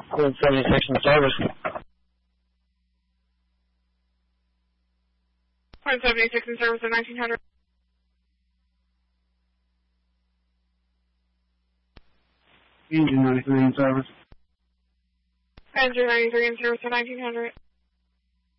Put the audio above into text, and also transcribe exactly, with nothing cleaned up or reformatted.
Code seventy-six in service. Code seventy-six in service at nineteen hundred. Engine ninety-three in service. Engine ninety-three in service at nineteen hundred.